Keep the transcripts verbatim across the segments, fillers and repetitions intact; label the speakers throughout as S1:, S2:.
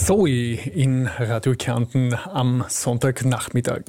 S1: Zoe in Radio Kärnten am Sonntagnachmittag.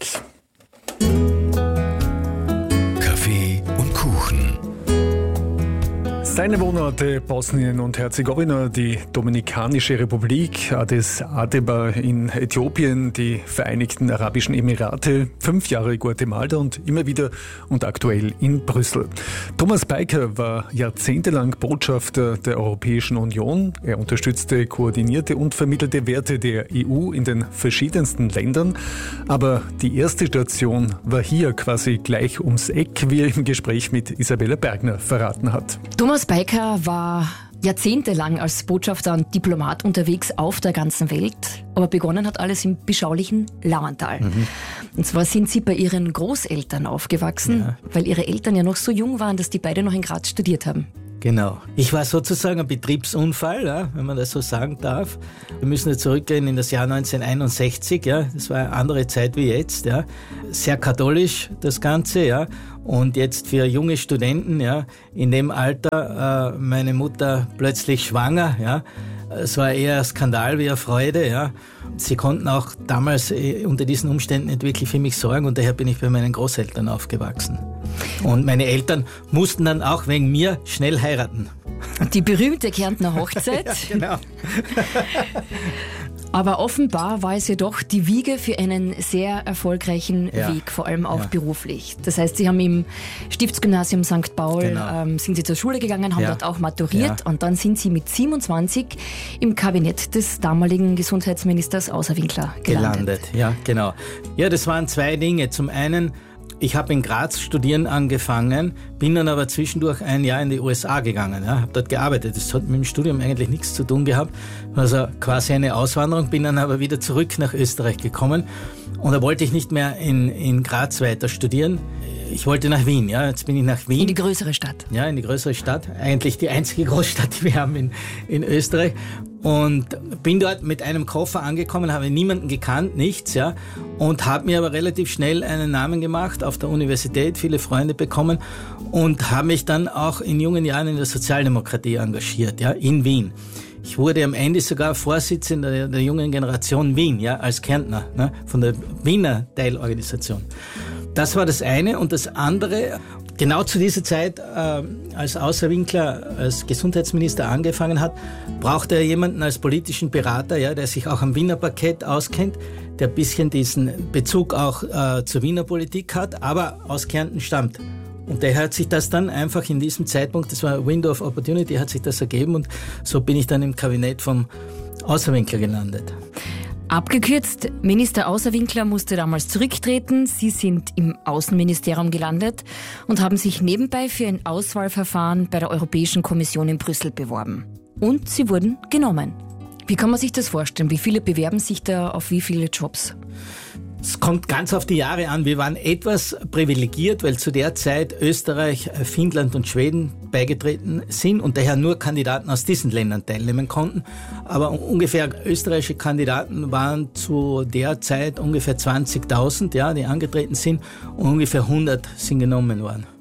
S2: Kaffee und Kuchen.
S1: Seine Wohnorte Bosnien und Herzegowina, die Dominikanische Republik, Addis Abeba in Äthiopien, die Vereinigten Arabischen Emirate, fünf Jahre Guatemala und immer wieder und aktuell in Brüssel. Thomas Beiker war jahrzehntelang Botschafter der Europäischen Union. Er unterstützte, koordinierte und vermittelte Werte der E U in den verschiedensten Ländern. Aber die erste Station war hier quasi gleich ums Eck, wie er im Gespräch mit Isabella Bergner verraten hat.
S3: Thomas Beiker war jahrzehntelang als Botschafter und Diplomat unterwegs auf der ganzen Welt, aber begonnen hat alles im beschaulichen Lauental. Mhm. Und zwar sind sie bei ihren Großeltern aufgewachsen, ja. weil ihre Eltern ja noch so jung waren, dass die beide noch in Graz studiert haben.
S4: Genau. Ich war sozusagen ein Betriebsunfall, ja, wenn man das so sagen darf. Wir müssen jetzt zurückgehen in das Jahr neunzehnhunderteinundsechzig. Ja. Das war eine andere Zeit wie jetzt. Ja. Sehr katholisch das Ganze. Ja. Und jetzt für junge Studenten, ja, in dem Alter, äh, meine Mutter plötzlich schwanger. Ja. Es war eher ein Skandal wie eine Freude. Ja. Sie konnten auch damals äh, unter diesen Umständen nicht wirklich für mich sorgen und daher bin ich bei meinen Großeltern aufgewachsen. Und meine Eltern mussten dann auch wegen mir schnell heiraten.
S3: Die berühmte Kärntner Hochzeit.
S4: Ja, genau.
S3: Aber offenbar war es ja doch die Wiege für einen sehr erfolgreichen
S4: ja.
S3: Weg, vor allem auch
S4: ja.
S3: beruflich. Das heißt, Sie haben im Stiftsgymnasium Sankt Paul
S4: genau.
S3: ähm, sind Sie zur Schule gegangen, haben
S4: ja.
S3: dort auch maturiert
S4: ja.
S3: und dann sind Sie mit siebenundzwanzig im Kabinett des damaligen Gesundheitsministers Außerwinkler gelandet.
S4: Gelandet, ja, genau. Ja, das waren zwei Dinge. Zum einen, ich habe in Graz studieren angefangen, bin dann aber zwischendurch ein Jahr in die U S A gegangen, ja, habe dort gearbeitet. Das hat mit dem Studium eigentlich nichts zu tun gehabt, also quasi eine Auswanderung, bin dann aber wieder zurück nach Österreich gekommen und da wollte ich nicht mehr in, in Graz weiter studieren. Ich wollte nach Wien, ja, jetzt bin ich nach Wien.
S3: In die größere Stadt.
S4: Ja, in die größere Stadt, eigentlich die einzige Großstadt, die wir haben in, in Österreich. Und bin dort mit einem Koffer angekommen, habe niemanden gekannt, nichts, ja, und habe mir aber relativ schnell einen Namen gemacht auf der Universität, viele Freunde bekommen und habe mich dann auch in jungen Jahren in der Sozialdemokratie engagiert, ja, in Wien. Ich wurde am Ende sogar Vorsitzender der, der jungen Generation Wien, ja, als Kärntner, ne, von der Wiener Teilorganisation. Das war das eine. Und das andere, genau zu dieser Zeit, äh, als Außerwinkler, als Gesundheitsminister angefangen hat, brauchte er jemanden als politischen Berater, ja, der sich auch am Wiener Parkett auskennt, der ein bisschen diesen Bezug auch äh, zur Wiener Politik hat, aber aus Kärnten stammt. Und daher hat sich das dann einfach in diesem Zeitpunkt, das war ein Window of Opportunity, hat sich das ergeben und so bin ich dann im Kabinett vom Außerwinkler gelandet.
S3: Abgekürzt, Minister Außerwinkler musste damals zurücktreten. Sie sind im Außenministerium gelandet und haben sich nebenbei für ein Auswahlverfahren bei der Europäischen Kommission in Brüssel beworben. Und sie wurden genommen. Wie kann man sich das vorstellen? Wie viele bewerben sich da auf wie viele Jobs?
S4: Es kommt ganz auf die Jahre an. Wir waren etwas privilegiert, weil zu der Zeit Österreich, Finnland und Schweden beigetreten sind und daher nur Kandidaten aus diesen Ländern teilnehmen konnten. Aber ungefähr österreichische Kandidaten waren zu der Zeit ungefähr zwanzigtausend, ja, die angetreten sind und ungefähr hundert sind genommen worden.